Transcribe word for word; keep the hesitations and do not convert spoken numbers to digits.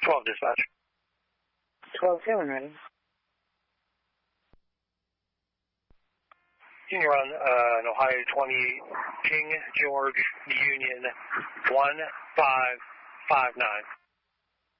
twelve dispatch. twelve seven, ready. You can run uh, an Ohio twenty-eight, King George Union one five five nine.